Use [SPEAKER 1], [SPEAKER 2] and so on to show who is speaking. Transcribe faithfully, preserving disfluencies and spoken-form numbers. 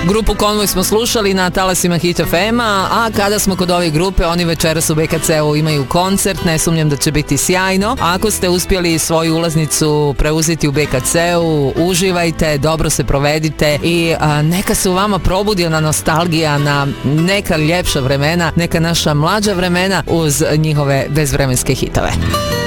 [SPEAKER 1] Grupu Konvoj smo slušali na talasima Hit F M-a, a kada smo kod ove grupe, oni večeras u B K C-u imaju koncert, ne sumnjam da će biti sjajno. Ako ste uspjeli svoju ulaznicu preuzeti u B K C-u, uživajte, dobro se provedite i a, neka se u vama probudi ona nostalgija na neka ljepša vremena, neka naša mlađa vremena uz njihove bezvremenske hitove.